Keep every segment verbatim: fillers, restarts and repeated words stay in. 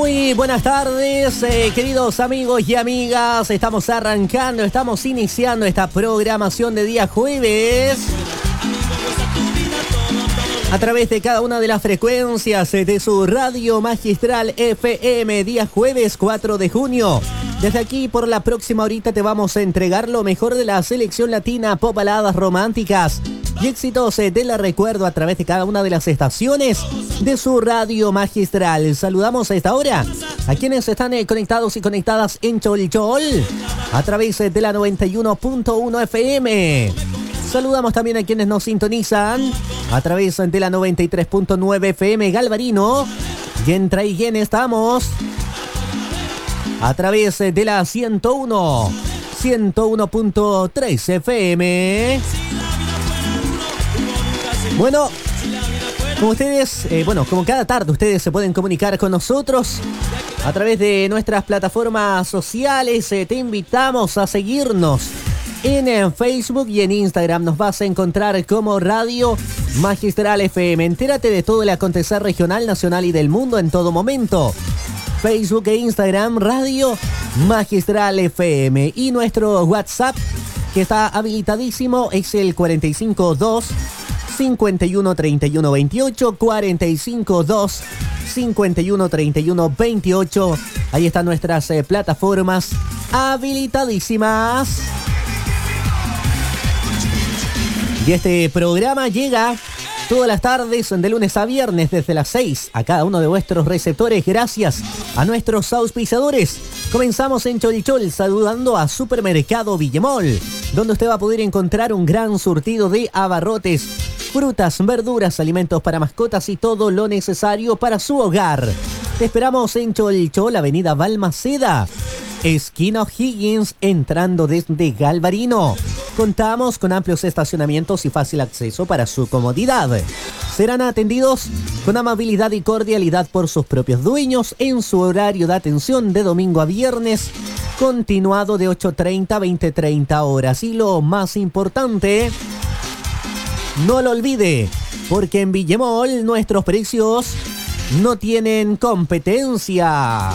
Muy buenas tardes, eh, queridos amigos y amigas. Estamos arrancando, estamos iniciando esta programación de día jueves a través de cada una de las frecuencias de su radio magistral F M. Día jueves cuatro de junio. Desde aquí por la próxima horita te vamos a entregar lo mejor de la selección latina, pop, baladas románticas y éxitos de la recuerdo a través de cada una de las estaciones de su radio magistral. Saludamos a esta hora a quienes están conectados y conectadas en Cholchol a través de la noventa y uno punto uno F M. Saludamos también a quienes nos sintonizan a través de la noventa y tres punto nueve F M Galvarino. Y en Traiguén estamos a través de la ciento uno, ciento uno punto tres F M. Bueno, como ustedes, eh, bueno, como cada tarde ustedes se pueden comunicar con nosotros a través de nuestras plataformas sociales. Eh, te invitamos a seguirnos en, en Facebook y en Instagram. Nos vas a encontrar como Radio Magistral F M. Entérate de todo el acontecer regional, nacional y del mundo en todo momento. Facebook e Instagram, Radio Magistral F M. Y nuestro WhatsApp, que está habilitadísimo, es el cuarenta y cinco dos, cincuenta y uno, treinta y uno, veintiocho, cuarenta y cinco dos, cincuenta y uno, treinta y uno, veintiocho. Ahí están nuestras eh, plataformas habilitadísimas. Y este programa llega todas las tardes, de lunes a viernes, desde las seis, a cada uno de vuestros receptores, gracias a nuestros auspiciadores. Comenzamos en Cholichol, saludando a Supermercado Villemol, donde usted va a poder encontrar un gran surtido de abarrotes, frutas, verduras, alimentos para mascotas y todo lo necesario para su hogar. Te esperamos en Cholichol, avenida Balmaceda, esquina O'Higgins, entrando desde Galvarino. Contamos con amplios estacionamientos y fácil acceso para su comodidad. Serán atendidos con amabilidad y cordialidad por sus propios dueños en su horario de atención de domingo a viernes, continuado de ocho treinta a veinte treinta horas. Y lo más importante, no lo olvide, porque en Villemol nuestros precios no tienen competencia.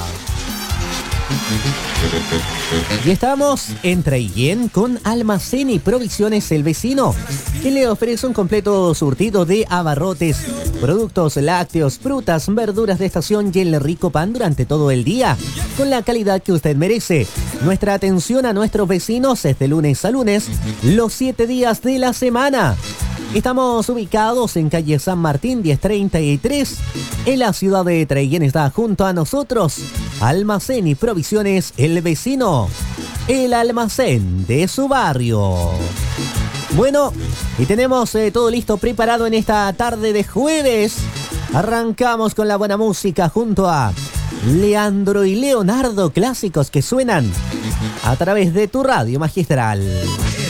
Y estamos en Traiguén con Almacén y Provisiones El Vecino, que le ofrece un completo surtido de abarrotes, productos lácteos, frutas, verduras de estación y el rico pan durante todo el día, con la calidad que usted merece. Nuestra atención a nuestros vecinos es de lunes a lunes, los siete días de la semana. Estamos ubicados en calle San Martín diez treinta y tres, en la ciudad de Traiguén. Está junto a nosotros Almacén y Provisiones El Vecino, el almacén de su barrio. Bueno, y tenemos eh, todo listo, preparado en esta tarde de jueves. Arrancamos con la buena música junto a Leandro y Leonardo, clásicos que suenan a través de tu radio magistral.